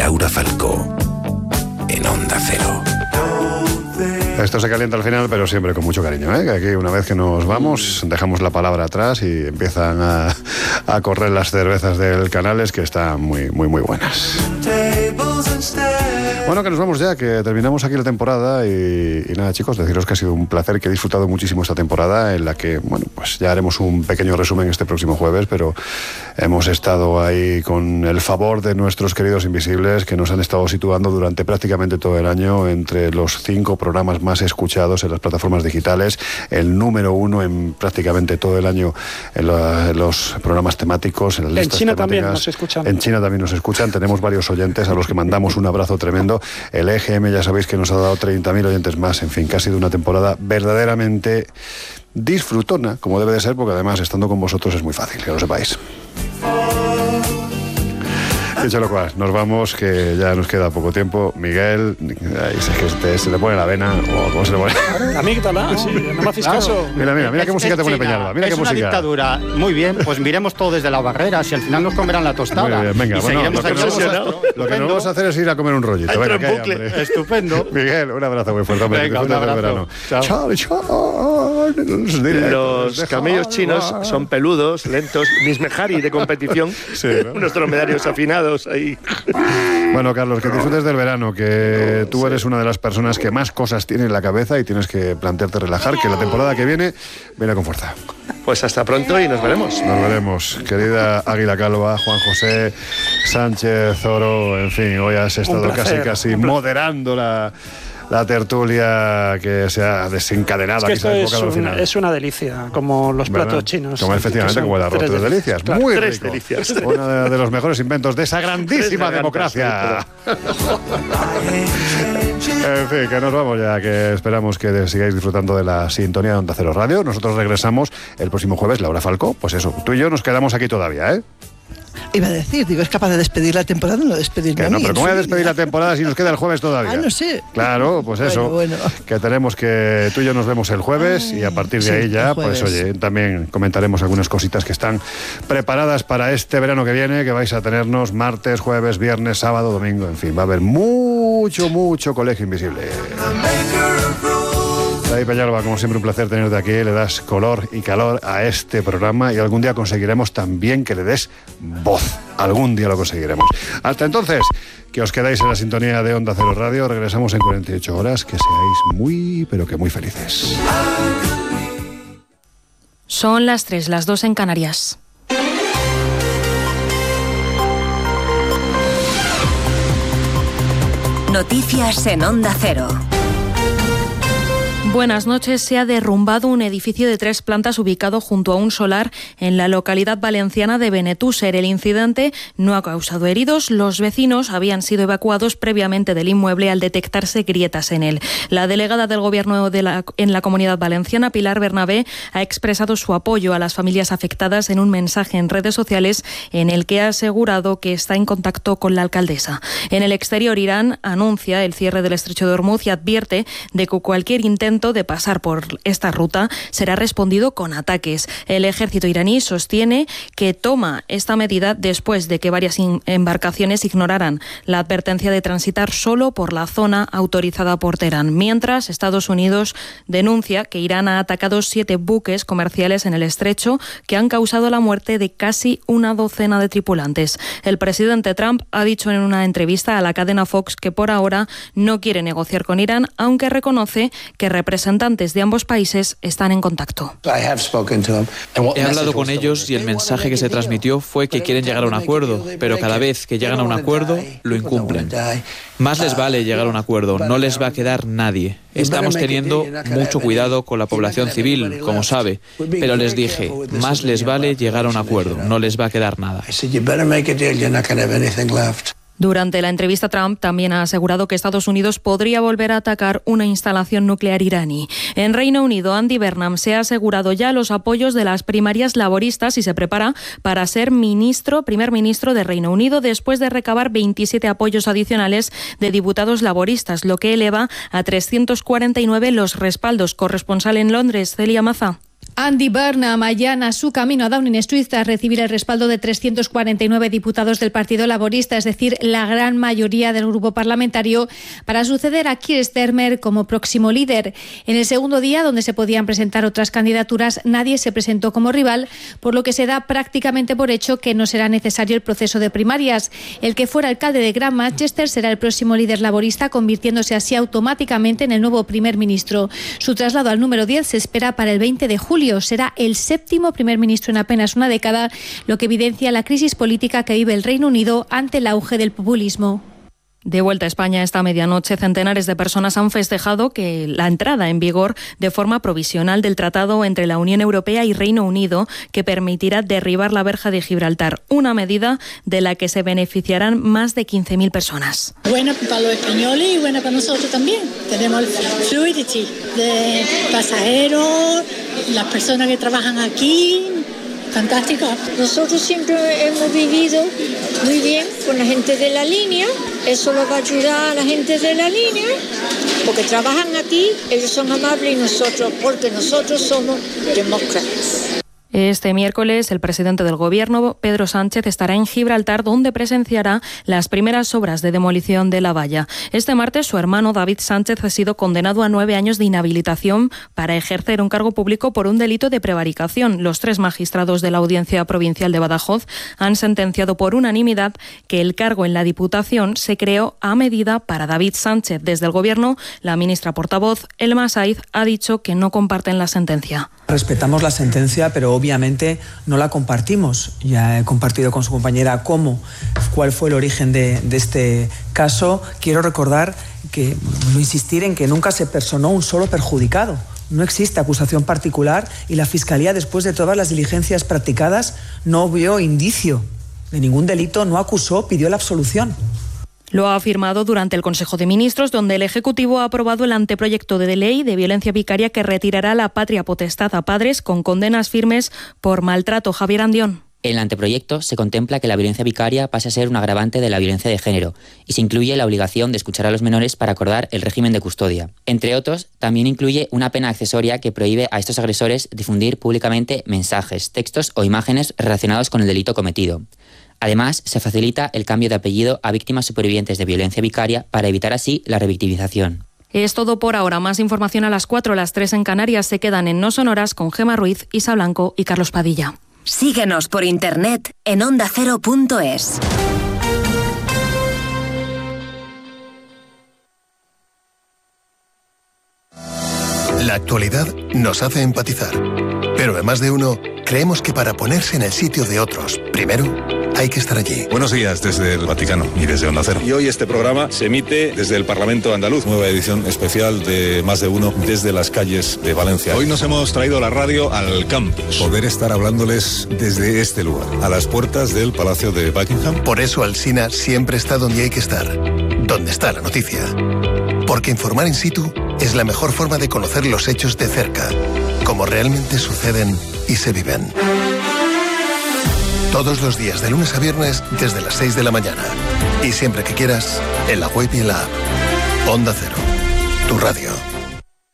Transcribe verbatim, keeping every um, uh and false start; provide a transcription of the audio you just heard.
Laura Falcó en Onda Cero. Esto se calienta al final, pero siempre con mucho cariño, ¿eh? Que aquí, una vez que nos vamos, dejamos la palabra atrás y empiezan a, a correr las cervezas del Canales, que están muy, muy, muy buenas. Bueno, que nos vamos ya, que terminamos aquí la temporada y, y nada, chicos, deciros que ha sido un placer, que he disfrutado muchísimo esta temporada, en la que, bueno, pues ya haremos un pequeño resumen este próximo jueves, pero hemos estado ahí con el favor de nuestros queridos invisibles, que nos han estado situando durante prácticamente todo el año entre los cinco programas más escuchados en las plataformas digitales, el número uno en prácticamente todo el año en, la, en los programas temáticos, en las listas En China temáticas. también nos escuchan. En China también nos escuchan, tenemos varios oyentes a los que mandamos un abrazo tremendo. El E G M ya sabéis que nos ha dado treinta mil oyentes más, en fin, que ha sido una temporada verdaderamente disfrutona, como debe de ser, porque además estando con vosotros es muy fácil, que lo sepáis. Dicho lo cual, nos vamos, que ya nos queda poco tiempo. Miguel, ahí es que te, se le pone la vena, o cómo se le pone. La amígdala, sí, no me hacéis Claro. caso. Mira, mira, mira Es- qué música es te pone China, Peñalba, mira es qué una música. dictadura. Muy bien, pues miremos todo desde la barrera, si al final nos comerán la tostada. Muy bien, venga, y bueno, seguiremos lo que, aquí no vamos a, nuestro. lo que no vamos a hacer es ir a comer un rollito. Entro Venga, en que hay bucle. hambre. Estupendo. Miguel, un abrazo muy fuerte, hombre. Venga, que un disfrutes del abrazo. verano. Chao. Chao, chao. Los camellos chinos son peludos, lentos. Mismejari de competición. Sí, ¿no? Unos dromedarios afinados ahí. Bueno, Carlos, que disfrutes del verano, que tú eres una de las personas que más cosas tiene en la cabeza y tienes que plantearte relajar, que la temporada que viene viene con fuerza. Pues hasta pronto y nos veremos. Nos veremos. Querida Águila Calva, Juan José Sánchez Oro, en fin, hoy has estado placer, casi casi moderando la, la tertulia que se ha desencadenado. Es que aquí se esto ha es, enfocado al un- final. es una delicia, como los ¿Verdad? platos chinos. Como efectivamente, que son como el arroz tres tres delicias. Claro. Muy Tres rico. delicias. Uno de, de los mejores inventos de esa grandísima Tres democracia. gargantas, En fin, que nos vamos ya, que esperamos que sigáis disfrutando de la sintonía de Onda Cero Radio. Nosotros regresamos el próximo jueves, Laura Falcó. Pues eso, tú y yo nos quedamos aquí todavía, ¿eh? Iba a decir, digo, es capaz de despedir la temporada, no despedirme Que a no, mí, pero en ¿cómo voy a su despedir vida. la temporada si nos queda el jueves todavía? Ah, no sé. Claro, pues eso, Bueno, bueno. que tenemos que tú y yo nos vemos el jueves y a partir de sí, ahí ya, el pues jueves. oye, también comentaremos algunas cositas que están preparadas para este verano que viene, que vais a tenernos martes, jueves, viernes, sábado, domingo, en fin, va a haber mucho, mucho Colegio Invisible. David Peñalba, como siempre un placer tenerte aquí, le das color y calor a este programa y algún día conseguiremos también que le des voz, algún día lo conseguiremos. Hasta entonces, que os quedáis en la sintonía de Onda Cero Radio, regresamos en cuarenta y ocho horas, que seáis muy, pero que muy felices. Son las tres, las dos en Canarias. Noticias en Onda Cero. Buenas noches. Se ha derrumbado un edificio de tres plantas ubicado junto a un solar en la localidad valenciana de Benetúser. El incidente no ha causado heridos. Los vecinos habían sido evacuados previamente del inmueble al detectarse grietas en él. La delegada del Gobierno de la, en la Comunidad Valenciana, Pilar Bernabé, ha expresado su apoyo a las familias afectadas en un mensaje en redes sociales en el que ha asegurado que está en contacto con la alcaldesa. En el exterior, Irán anuncia el cierre del estrecho de Hormuz y advierte de que cualquier intento de pasar por esta ruta será respondido con ataques. El ejército iraní sostiene que toma esta medida después de que varias embarcaciones ignoraran la advertencia de transitar solo por la zona autorizada por Teherán. Mientras, Estados Unidos denuncia que Irán ha atacado siete buques comerciales en el estrecho que han causado la muerte de casi una docena de tripulantes. El presidente Trump ha dicho en una entrevista a la cadena Fox que por ahora no quiere negociar con Irán, aunque reconoce que representantes de ambos países están en contacto. He hablado con ellos y el mensaje que se transmitió fue que quieren llegar a un acuerdo, pero cada vez que llegan a un acuerdo, lo incumplen. Más les vale llegar a un acuerdo, no les va a quedar nadie. Estamos teniendo mucho cuidado con la población civil, como sabe, pero les dije, más les vale llegar a un acuerdo, no les va a quedar nada. Durante la entrevista, Trump también ha asegurado que Estados Unidos podría volver a atacar una instalación nuclear iraní. En Reino Unido, Andy Burnham se ha asegurado ya los apoyos de las primarias laboristas y se prepara para ser ministro, primer ministro de Reino Unido, después de recabar veintisiete apoyos adicionales de diputados laboristas, lo que eleva a trescientos cuarenta y nueve los respaldos. Corresponsal en Londres, Celia Maza. Andy Burnham allana su camino a Downing Street tras recibir el respaldo de trescientos cuarenta y nueve diputados del Partido Laborista, es decir, la gran mayoría del grupo parlamentario, para suceder a Keir Starmer como próximo líder. En el segundo día, donde se podían presentar otras candidaturas, nadie se presentó como rival, por lo que se da prácticamente por hecho que no será necesario el proceso de primarias. El que fuera alcalde de Gran Manchester será el próximo líder laborista, convirtiéndose así automáticamente en el nuevo primer ministro. Su traslado al número diez se espera para el veinte de julio. Será el séptimo primer ministro en apenas una década, lo que evidencia la crisis política que vive el Reino Unido ante el auge del populismo. De vuelta a España esta medianoche, centenares de personas han festejado que la entrada en vigor de forma provisional del tratado entre la Unión Europea y Reino Unido, que permitirá derribar la verja de Gibraltar, una medida de la que se beneficiarán más de quince mil personas. Buena para los españoles y buena para nosotros también. Tenemos el fluidity de pasajeros, las personas que trabajan aquí. Fantástico. Nosotros siempre hemos vivido muy bien con la gente de la línea. Eso lo va a ayudar a la gente de la línea, porque trabajan aquí, ellos son amables y nosotros, porque nosotros somos demócratas. Este miércoles, el presidente del Gobierno, Pedro Sánchez, estará en Gibraltar, donde presenciará las primeras obras de demolición de la valla. Este martes, su hermano David Sánchez ha sido condenado a nueve años de inhabilitación para ejercer un cargo público por un delito de prevaricación. Los tres magistrados de la Audiencia Provincial de Badajoz han sentenciado por unanimidad que el cargo en la Diputación se creó a medida para David Sánchez. Desde el Gobierno, la ministra portavoz, Elma Saiz, ha dicho que no comparten la sentencia. Respetamos la sentencia, pero obviamente no la compartimos. Ya he compartido con su compañera cómo, cuál fue el origen de, de este caso. Quiero recordar que, no insistir en que nunca se personó un solo perjudicado. No existe acusación particular y la Fiscalía, después de todas las diligencias practicadas, no vio indicio de ningún delito, no acusó, pidió la absolución. Lo ha afirmado durante el Consejo de Ministros, donde el Ejecutivo ha aprobado el anteproyecto de ley de violencia vicaria que retirará la patria potestad a padres con condenas firmes por maltrato. Javier Andión. En el anteproyecto se contempla que la violencia vicaria pase a ser un agravante de la violencia de género y se incluye la obligación de escuchar a los menores para acordar el régimen de custodia. Entre otros, también incluye una pena accesoria que prohíbe a estos agresores difundir públicamente mensajes, textos o imágenes relacionados con el delito cometido. Además, se facilita el cambio de apellido a víctimas supervivientes de violencia vicaria para evitar así la revictimización. Es todo por ahora. Más información a las cuatro, las tres en Canarias. Se quedan en No Sonoras con Gemma Ruiz, Isa Blanco y Carlos Padilla. Síguenos por internet en onda cero punto es. La actualidad nos hace empatizar, pero en más de uno creemos que para ponerse en el sitio de otros, primero hay que estar allí. Buenos días desde el Vaticano y desde Onda Cero. Y hoy este programa se emite desde el Parlamento Andaluz, nueva edición especial de Más de Uno desde las calles de Valencia. Hoy nos hemos traído la radio al campus. Poder estar hablándoles desde este lugar, a las puertas del Palacio de Buckingham. Por eso Alsina siempre está donde hay que estar, donde está la noticia. Porque informar in situ es la mejor forma de conocer los hechos de cerca, como realmente suceden y se viven. Todos los días, de lunes a viernes, desde las seis de la mañana. Y siempre que quieras, en la web y en la app. Onda Cero, tu radio.